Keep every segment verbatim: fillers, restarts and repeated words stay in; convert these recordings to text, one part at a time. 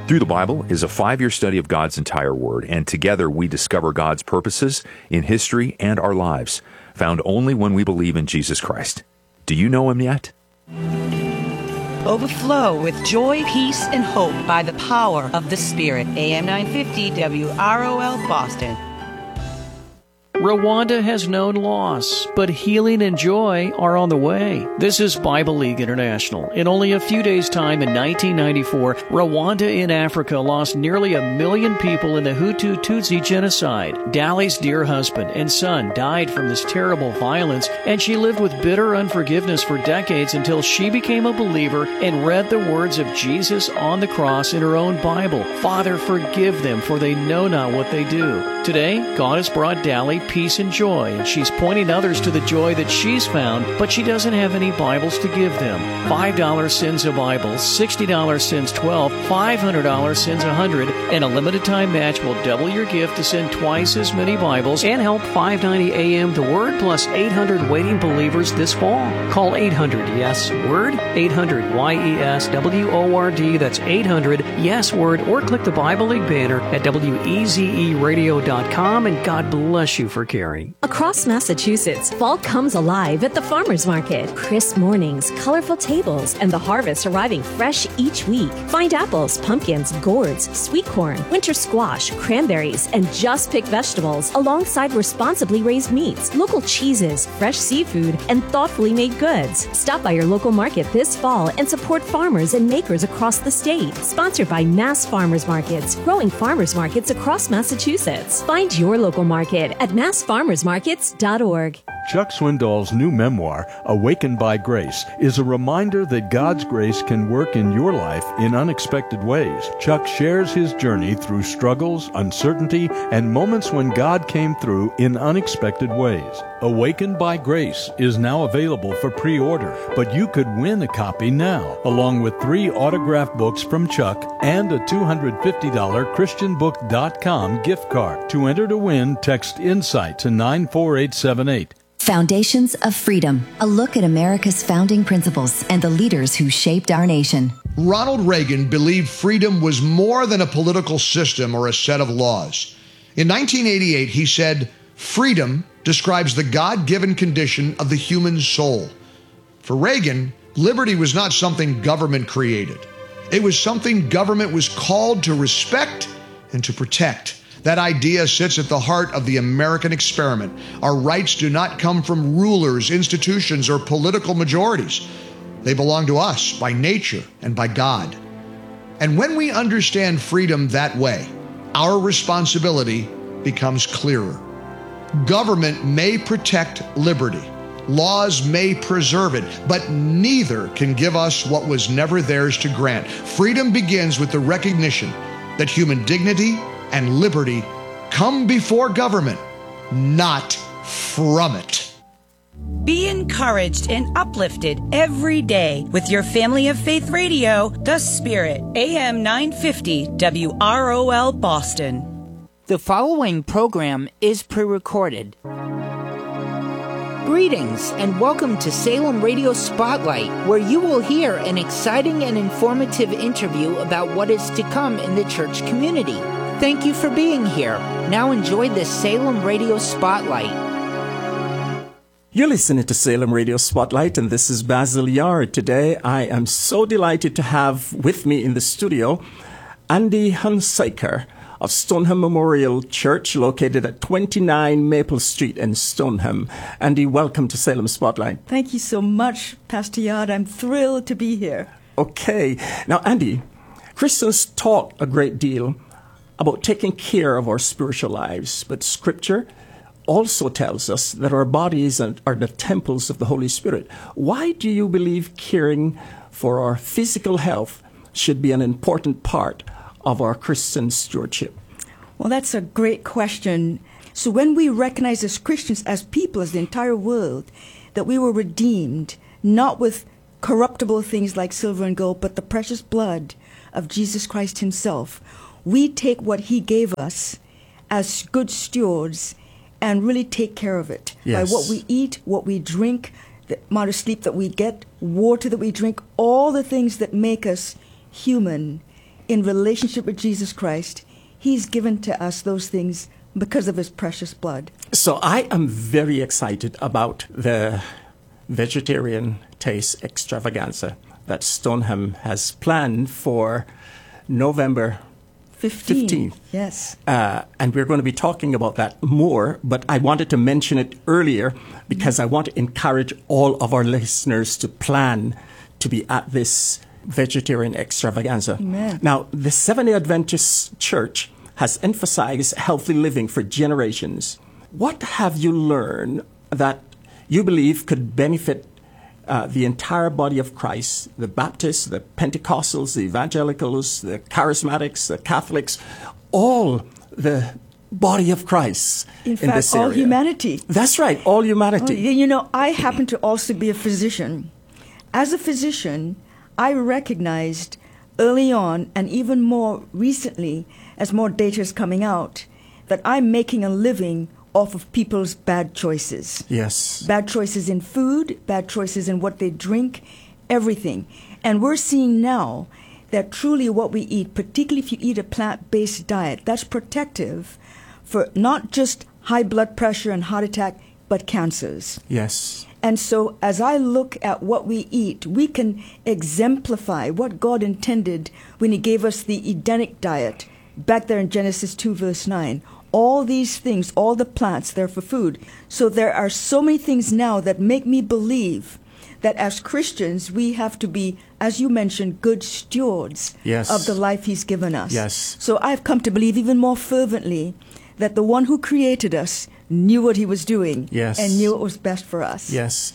Through the Bible is a five-year study of God's entire Word, and together we discover God's purposes in history and our lives, found only when we believe in Jesus Christ. Do you know Him yet? Overflow with joy, peace, and hope by the power of the Spirit. A M nine fifty W R O L Boston. Rwanda has known loss, but healing and joy are on the way. This is Bible League International. In only a few days' time in nineteen ninety-four, Rwanda in Africa lost nearly a million people in the Hutu-Tutsi genocide. Dali's dear husband and son died from this terrible violence, and she lived with bitter unforgiveness for decades until she became a believer and read the words of Jesus on the cross in her own Bible. Father, forgive them, for they know not what they do. Today, God has brought Dali peace and joy, and she's pointing others to the joy that she's found, but she doesn't have any Bibles to give them. five dollars sends a Bible, sixty dollars sends twelve, five hundred dollars sends one hundred, and a limited time match will double your gift to send twice as many Bibles and help five ninety A M The Word plus eight hundred waiting believers this fall. Call eight hundred yes word, eight hundred Y E S W O R D, that's eight hundred yes word, or click the Bible League banner at W E Z E radio dot com, and God bless you for caring. Across Massachusetts, fall comes alive at the farmers market. Crisp mornings, colorful tables, and the harvest arriving fresh each week. Find apples, pumpkins, gourds, sweet corn, winter squash, cranberries, and just picked vegetables alongside responsibly raised meats, local cheeses, fresh seafood, and thoughtfully made goods. Stop by your local market this fall and support farmers and makers across the state. Sponsored by Mass Farmers Markets, growing farmers markets across Massachusetts. Find your local market at mass farmers markets dot org. Chuck Swindoll's new memoir, Awakened by Grace, is a reminder that God's grace can work in your life in unexpected ways. Chuck shares his journey through struggles, uncertainty, and moments when God came through in unexpected ways. Awakened by Grace is now available for pre-order, but you could win a copy now, along with three autographed books from Chuck and a two hundred fifty dollars christian book dot com gift card. To enter to win, text INSIGHT to nine four eight seven eight. Foundations of Freedom, a look at America's founding principles and the leaders who shaped our nation. Ronald Reagan believed freedom was more than a political system or a set of laws. In nineteen eighty-eight, he said, "Freedom describes the God-given condition of the human soul." For Reagan, liberty was not something government created. It was something government was called to respect and to protect. That idea sits at the heart of the American experiment. Our rights do not come from rulers, institutions, or political majorities. They belong to us by nature and by God. And when we understand freedom that way, our responsibility becomes clearer. Government may protect liberty. Laws may preserve it, but neither can give us what was never theirs to grant. Freedom begins with the recognition that human dignity and liberty come before government, not from it. Be encouraged and uplifted every day with your Family of Faith Radio, The Spirit, A M nine fifty W R O L Boston. The following program is pre-recorded. Greetings and welcome to Salem Radio Spotlight, where you will hear an exciting and informative interview about what is to come in the church community. Thank you for being here. Now enjoy the Salem Radio Spotlight. You're listening to Salem Radio Spotlight, and this is Basil Yard. Today, I am so delighted to have with me in the studio Andy Hunsaker of Stoneham Memorial Church, located at twenty-nine Maple Street in Stoneham. Andy, welcome to Salem Spotlight. Thank you so much, Pastor Yard. I'm thrilled to be here. Okay. Now, Andy, Christians talk a great deal about taking care of our spiritual lives, but Scripture also tells us that our bodies are the temples of the Holy Spirit. Why do you believe caring for our physical health should be an important part of our Christian stewardship? Well, that's a great question. So when we recognize as Christians, as people, as the entire world, that we were redeemed, not with corruptible things like silver and gold, but the precious blood of Jesus Christ himself, we take what he gave us as good stewards and really take care of it. Yes. By what we eat, what we drink, the amount of sleep that we get, water that we drink, all the things that make us human. in relationship with Jesus Christ, he's given to us those things because of his precious blood. So I am very excited about the vegetarian taste extravaganza that Stoneham has planned for November fifteenth. Yes. Uh, and we're going to be talking about that more, but I wanted to mention it earlier because I want to encourage all of our listeners to plan to be at this vegetarian extravaganza. Amen. Now, the Seventh-day Adventist Church has emphasized healthy living for generations. What have you learned that you believe could benefit uh, the entire body of Christ, the Baptists, the Pentecostals, the Evangelicals, the Charismatics, the Catholics, all the body of Christ in, in fact, this area? all humanity. That's right, all humanity. Oh, you know, I happen to also be a physician. As a physician, I recognized early on, and even more recently, as more data is coming out, that I'm making a living off of people's bad choices. Yes. Bad choices in food, bad choices in what they drink, everything. And we're seeing now that truly what we eat, particularly if you eat a plant-based diet, that's protective for not just high blood pressure and heart attack, but cancers. Yes. And so as I look at what we eat, we can exemplify what God intended when he gave us the Edenic diet, back there in Genesis two, verse nine. All these things, all the plants, they're for food. So there are so many things now that make me believe that as Christians, we have to be, as you mentioned, good stewards yes. of the life he's given us. Yes. So I've come to believe even more fervently that the one who created us knew what he was doing yes. and knew what was best for us. Yes.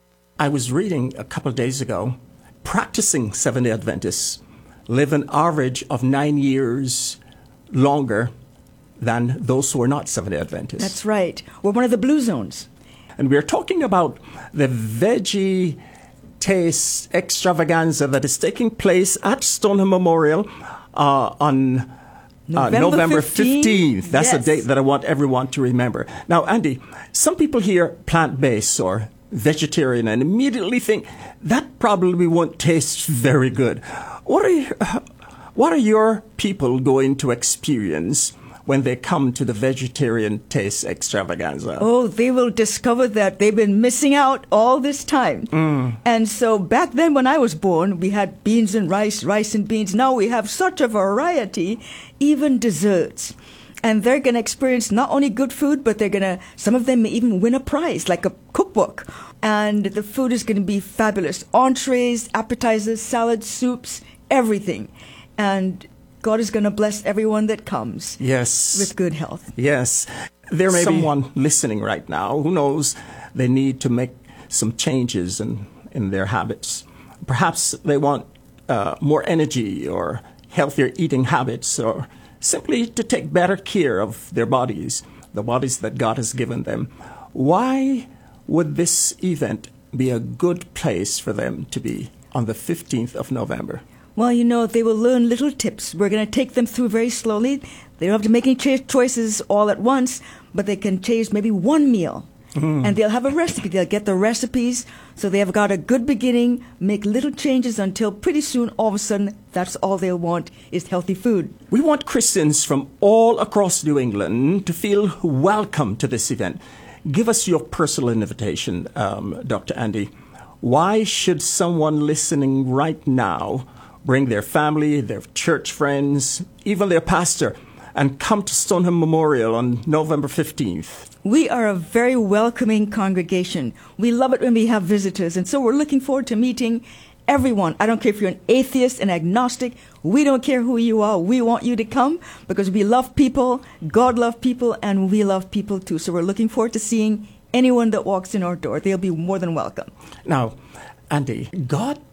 I was reading a couple of days ago, practicing Seventh-day Adventists live an average of nine years longer than those who are not Seventh-day Adventists. That's right. We're one of the blue zones. And we're talking about the veggie taste extravaganza that is taking place at Stoneham Memorial uh, on uh, November, November fifteenth. fifteenth. That's Yes. a date that I want everyone to remember. Now, Andy, some people hear plant-based or vegetarian and immediately think that probably won't taste very good. What are you, what are your people going to experience when they come to the vegetarian taste extravaganza? Oh, they will discover that they've been missing out all this time. Mm. And so back then when I was born, we had beans and rice, rice and beans. Now we have such a variety, even desserts. And they're going to experience not only good food, but they're going to, some of them may even win a prize, like a cookbook. And the food is going to be fabulous. Entrees, appetizers, salads, soups, everything. And God is going to bless everyone that comes. Yes. With good health. Yes. There may Maybe. be someone listening right now who knows they need to make some changes in, in their habits. Perhaps they want uh, more energy or healthier eating habits, or simply to take better care of their bodies, the bodies that God has given them. Why would this event be a good place for them to be on the fifteenth of November? Well, you know, they will learn little tips. We're going to take them through very slowly. They don't have to make any cho- choices all at once, but they can change maybe one meal. Mm. And they'll have a recipe. They'll get the recipes, so they have got a good beginning, make little changes until pretty soon, all of a sudden, that's all they'll want is healthy food. We want Christians from all across New England to feel welcome to this event. Give us your personal invitation, um, Doctor Andy. Why should someone listening right now bring their family, their church friends, even their pastor, and come to Stoneham Memorial on November fifteenth? We are a very welcoming congregation. We love it when we have visitors, and so we're looking forward to meeting everyone. I don't care if you're an atheist, an agnostic. We don't care who you are. We want you to come because we love people, God loves people, and we love people too. So we're looking forward to seeing anyone that walks in our door. They'll be more than welcome. Now, Andy, God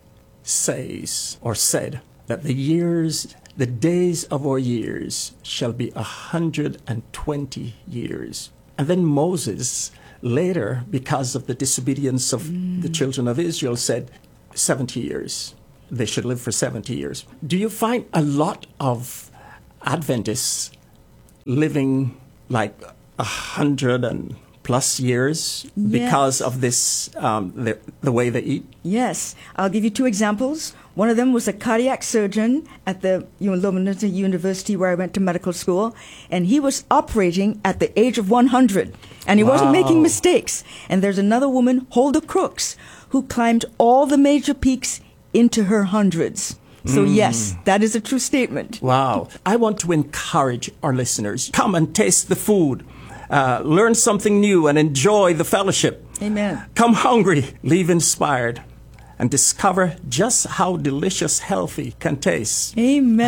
says or said that the years, the days of our years shall be a hundred and twenty years. And then Moses later, because of the disobedience of mm. the children of Israel, said seventy years. They should live for seventy years. Do you find a lot of Adventists living like a hundred and plus years Yes. because of this, um, the, the way they eat? Yes. I'll give you two examples. One of them was a cardiac surgeon at the you know, Leuven University where I went to medical school, and he was operating at the age of one hundred, and he Wow. wasn't making mistakes. And there's another woman, Hulda Crooks, who climbed all the major peaks into her hundreds. So Mm. yes, that is a true statement. Wow. I want to encourage our listeners. Come and taste the food. Uh, learn something new and enjoy the fellowship. Amen. Come hungry, leave inspired, and discover just how delicious healthy can taste.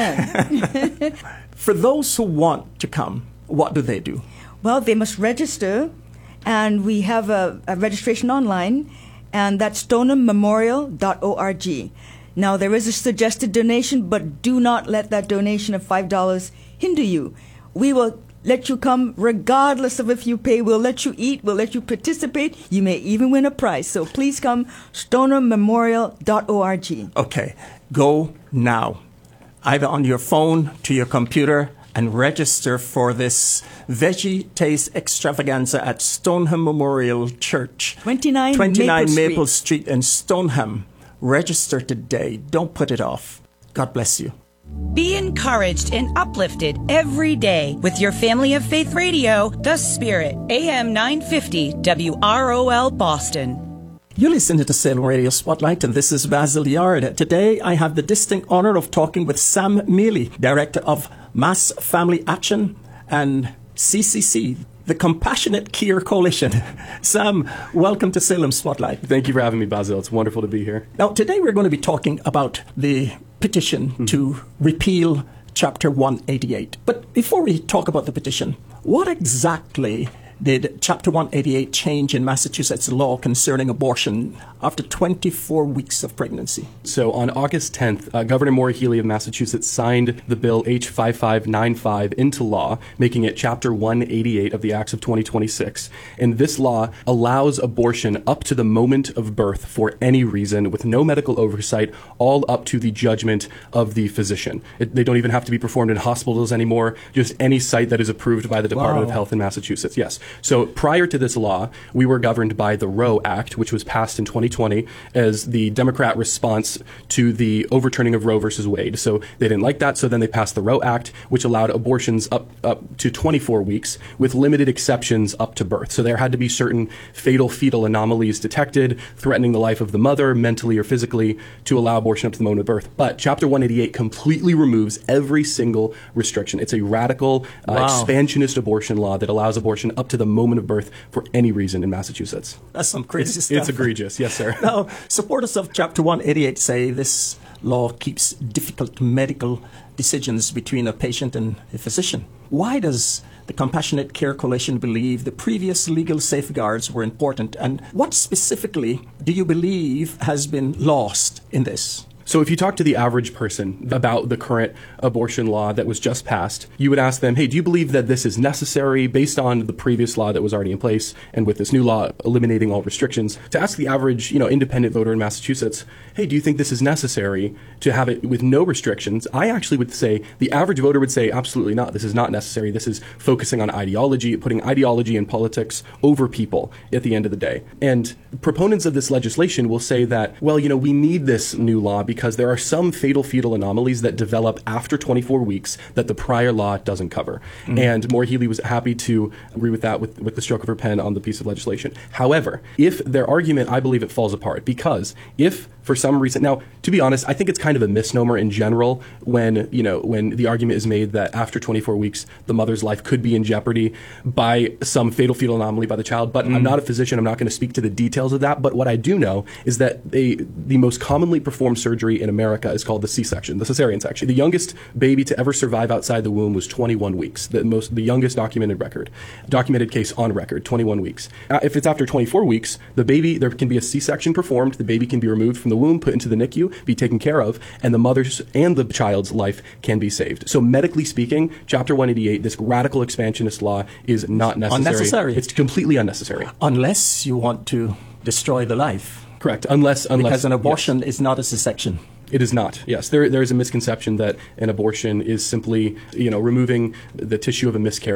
Amen. For those who want to come, what do they do? Well, they must register, and we have a, a registration online, and that's stoneham memorial dot org. Now, there is a suggested donation, but do not let that donation of five dollars hinder you. We will let you come regardless of if you pay. We'll let you eat. We'll let you participate. You may even win a prize. So please come, stoneham memorial dot org. Okay, go now, either on your phone to your computer, and register for this Veggie Taste Extravaganza at Stoneham Memorial Church. twenty-nine, twenty-nine Maple, Maple Street. Street in Stoneham. Register today. Don't put it off. God bless you. Be encouraged and uplifted every day with your Family of Faith Radio, The Spirit, A M nine fifty W R O L Boston. You listen to the Salem Radio Spotlight, and this is Basil Yard. Today, I have the distinct honor of talking with Sam Mealy, Director of Mass Family Action and C C C, the Compassionate Care Coalition. Sam, welcome to Salem Spotlight. Thank you for having me, Basil. It's wonderful to be here. Now, today we're going to be talking about the petition mm-hmm. to repeal Chapter one eighty-eight. But before we talk about the petition, what exactly did Chapter one eighty-eight change in Massachusetts law concerning abortion after twenty-four weeks of pregnancy? So on August tenth, uh, Governor Maura Healey of Massachusetts signed the bill H five five nine five into law, making it Chapter one eighty-eight of the Acts of twenty twenty-six. And this law allows abortion up to the moment of birth for any reason, with no medical oversight, all up to the judgment of the physician. It, they don't even have to be performed in hospitals anymore, just any site that is approved by the Department Wow. of Health in Massachusetts. Yes. So prior to this law, we were governed by the Roe Act, which was passed in twenty twenty as the Democrat response to the overturning of Roe versus Wade. So they didn't like that, so then they passed the Roe Act, which allowed abortions up, up to twenty-four weeks with limited exceptions up to birth. So there had to be certain fatal fetal anomalies detected, threatening the life of the mother, mentally or physically, to allow abortion up to the moment of birth. But Chapter one eighty-eight completely removes every single restriction. It's a radical, uh, Wow. expansionist abortion law that allows abortion up to the moment of birth for any reason in Massachusetts. That's some crazy It's, stuff. it's egregious, yes, sir. Now, supporters of Chapter one eighty-eight say this law keeps difficult medical decisions between a patient and a physician. Why does the Compassionate Care Coalition believe the previous legal safeguards were important, and what specifically do you believe has been lost in this? So if you talk to the average person about the current abortion law that was just passed, you would ask them, hey, do you believe that this is necessary based on the previous law that was already in place and with this new law eliminating all restrictions? To ask the average, you know, independent voter in Massachusetts, hey, do you think this is necessary to have it with no restrictions? I actually would say the average voter would say, absolutely not. This is not necessary. This is focusing on ideology, putting ideology and politics over people at the end of the day. And proponents of this legislation will say that, well, you know, we need this new law because because there are some fatal fetal anomalies that develop after twenty-four weeks that the prior law doesn't cover. Mm-hmm. And Maura Healey was happy to agree with that with, with the stroke of her pen on the piece of legislation. However, if their argument, I believe it falls apart, because if for some reason, now, to be honest, I think it's kind of a misnomer in general when, you know, when the argument is made that after twenty-four weeks, the mother's life could be in jeopardy by some fatal fetal anomaly by the child. But mm. I'm not a physician. I'm not going to speak to the details of that. But what I do know is that they, the most commonly performed surgery in America is called the C-section, the cesarean section. The youngest baby to ever survive outside the womb was twenty-one weeks, the most, the youngest documented record, documented case on record, twenty-one weeks. Uh, if it's after twenty-four weeks, the baby, there can be a C-section performed, the baby can be removed from the womb, put into the N I C U, be taken care of, and the mother's and the child's life can be saved. So medically speaking, Chapter one eighty-eight, this radical expansionist law, is not necessary. Unnecessary. It's completely unnecessary. Unless you want to destroy the life. Correct. Unless, unless because an abortion yes. is not a C-section. It is not. Yes, there there is a misconception that an abortion is simply, you know, removing the tissue of a miscarriage.